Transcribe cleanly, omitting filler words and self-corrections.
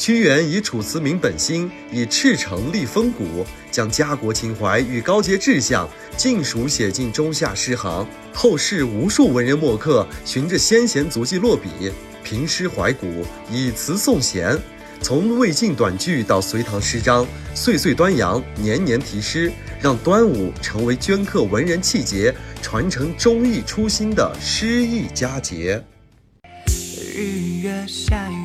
屈原以楚辞明本心，以赤诚立风骨，将家国情怀与高洁志向尽数写进中夏诗行。后世无数文人墨客循着先贤足迹落笔，评诗怀古，以词颂贤。从魏晋短句到隋唐诗章，岁岁端阳，年年题诗，让端午成为镌刻文人气节、传承忠义初心的诗意佳节。 日月下雨